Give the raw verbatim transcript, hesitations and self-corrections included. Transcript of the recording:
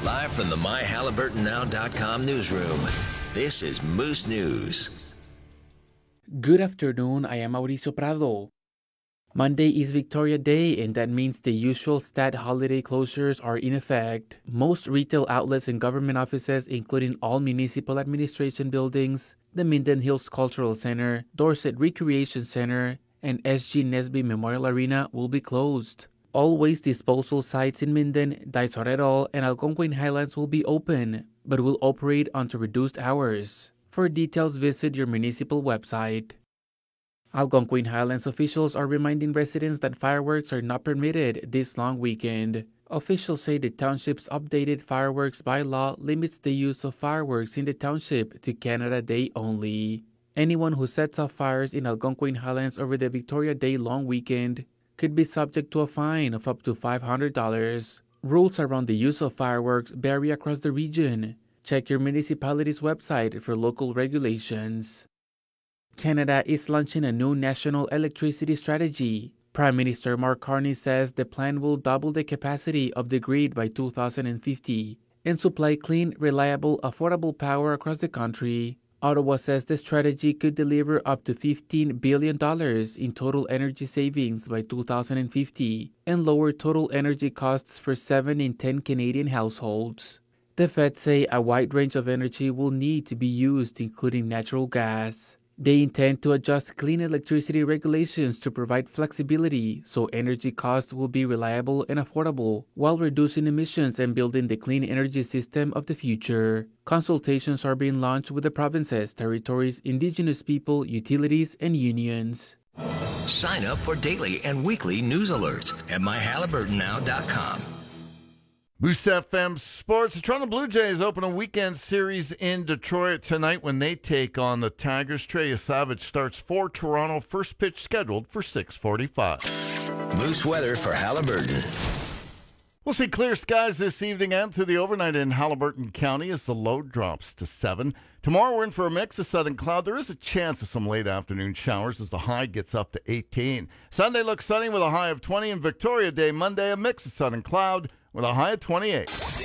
Live from the my halliburton now dot com newsroom, this is Moose News. Good afternoon, I am Mauricio Prado. Monday is Victoria Day, and that means the usual stat holiday closures are in effect. Most retail outlets and government offices, including all municipal administration buildings, the Minden Hills Cultural Center, Dorset Recreation Center, and S G Nesby Memorial Arena will be closed. All waste disposal sites in Minden, Daisorero, and Algonquin Highlands will be open, but will operate under reduced hours. For details, visit your municipal website. Algonquin Highlands officials are reminding residents that fireworks are not permitted this long weekend. Officials say the township's updated fireworks bylaw limits the use of fireworks in the township to Canada Day only. Anyone who sets off fires in Algonquin Highlands over the Victoria Day long weekend could be subject to a fine of up to five hundred dollars. Rules around the use of fireworks vary across the region. Check your municipality's website for local regulations. Canada is launching a new national electricity strategy. Prime Minister Mark Carney says the plan will double the capacity of the grid by two thousand fifty and supply clean, reliable, affordable power across the country. Ottawa says the strategy could deliver up to fifteen billion dollars in total energy savings by two thousand fifty and lower total energy costs for seven in ten Canadian households. The Fed say a wide range of energy will need to be used, including natural gas. They intend to adjust clean electricity regulations to provide flexibility so energy costs will be reliable and affordable while reducing emissions and building the clean energy system of the future. Consultations are being launched with the provinces, territories, Indigenous people, utilities, and unions. Sign up for daily and weekly news alerts at my halliburton now dot com. Moose F M Sports. The Toronto Blue Jays open a weekend series in Detroit tonight when they take on the Tigers. Trey Savage starts for Toronto. First pitch scheduled for six forty-five. Moose weather for Halliburton. We'll see clear skies this evening and through the overnight in Halliburton County as the low drops to seven. Tomorrow we're in for a mix of southern cloud. There is a chance of some late afternoon showers as the high gets up to eighteen. Sunday looks sunny with a high of twenty, and Victoria Day Monday a mix of southern cloud with a high of twenty-eight.